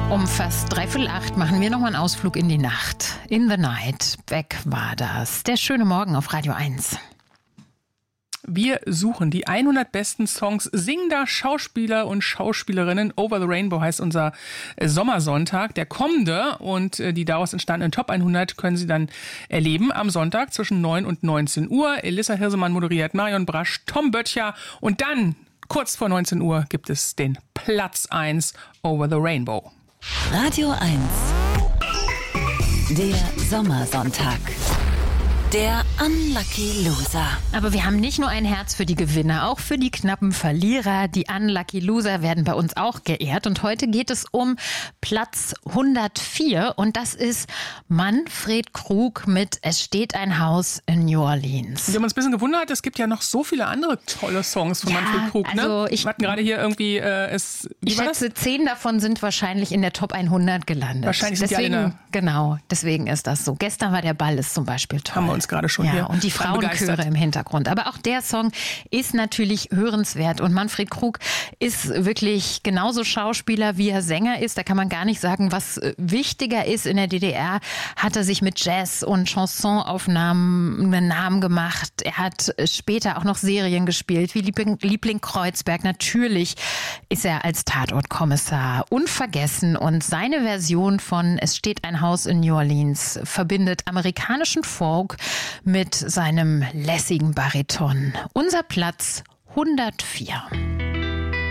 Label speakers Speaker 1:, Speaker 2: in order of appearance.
Speaker 1: Um fast 7:45 machen wir nochmal einen Ausflug in die Nacht. In the Night. Beck war das. Der schöne Morgen auf Radio 1.
Speaker 2: Wir suchen die 100 besten Songs singender Schauspieler und Schauspielerinnen. Over the Rainbow heißt unser Sommersonntag, der kommende. Und die daraus entstandenen Top 100 können Sie dann erleben am Sonntag zwischen 9 und 19 Uhr. Elissa Hirsemann moderiert, Marion Brasch, Tom Böttcher. Und dann, kurz vor 19 Uhr, gibt es den Platz 1 Over the Rainbow.
Speaker 3: Radio 1. Der Sommersonntag. Der Unlucky Loser.
Speaker 1: Aber wir haben nicht nur ein Herz für die Gewinner, auch für die knappen Verlierer. Die Unlucky Loser werden bei uns auch geehrt. Und heute geht es um Platz 104. Und das ist Manfred Krug mit Es steht ein Haus in New Orleans.
Speaker 2: Wir haben uns ein bisschen gewundert, es gibt ja noch so viele andere tolle Songs von Manfred Krug. Ne?
Speaker 1: Also
Speaker 2: wir hatten gerade hier irgendwie...
Speaker 1: ich schätze, 10 davon sind wahrscheinlich in der Top 100 gelandet.
Speaker 2: Wahrscheinlich sind
Speaker 1: deswegen,
Speaker 2: die alle
Speaker 1: genau, deswegen ist das so. Gestern war der Ball ist zum Beispiel toll.
Speaker 2: Haben wir uns gerade schon
Speaker 1: ja,
Speaker 2: hier
Speaker 1: und die Frauenchöre im Hintergrund. Aber auch der Song ist natürlich hörenswert. Und Manfred Krug ist wirklich genauso Schauspieler, wie er Sänger ist. Da kann man gar nicht sagen, was wichtiger ist. In der DDR hat er sich mit Jazz- und Chansonaufnahmen einen Namen gemacht. Er hat später auch noch Serien gespielt, wie Liebling Kreuzberg. Natürlich ist er als Tatortkommissar unvergessen. Und seine Version von Es steht ein Haus in New Orleans verbindet amerikanischen Folk mit seinem lässigen Bariton. Unser Platz 104.